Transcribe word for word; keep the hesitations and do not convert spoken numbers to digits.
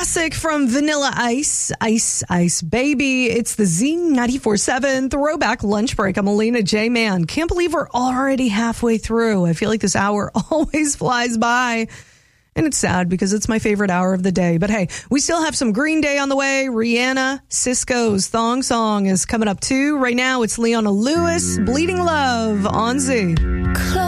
classic from Vanilla Ice, Ice Ice Baby. It's the Z ninety-four seven Throwback Lunch Break. I'm Alina J. Man. Can't believe we're already halfway through. I feel like this hour always flies by. And it's sad because it's my favorite hour of the day. But hey, we still have some Green Day on the way. Rihanna, Cisco's Thong Song is coming up too. Right now, it's Leona Lewis, Bleeding Love on Z.